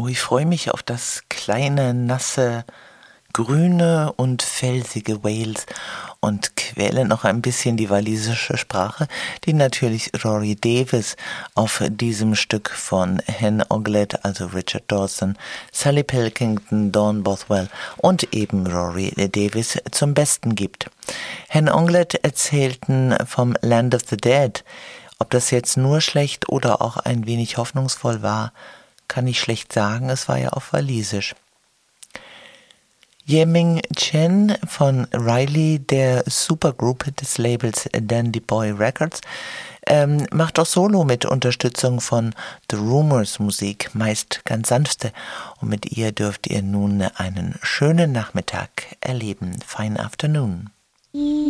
Oh, ich freue mich auf das kleine, nasse, grüne und felsige Wales und quäle noch ein bisschen die walisische Sprache, die natürlich Rory Davies auf diesem Stück von Hen Oglet, also Richard Dawson, Sally Pilkington, Dawn Bothwell und eben Rory Davies zum Besten gibt. Hen Oglet erzählten vom Land of the Dead. Ob das jetzt nur schlecht oder auch ein wenig hoffnungsvoll war, kann ich schlecht sagen, es war ja auf Walisisch. Yeming Chen von Riley, der Supergroup des Labels Dandy Boy Records, macht auch Solo mit Unterstützung von The Rumors Musik, meist ganz sanfte. Und mit ihr dürft ihr nun einen schönen Nachmittag erleben. Fine Afternoon.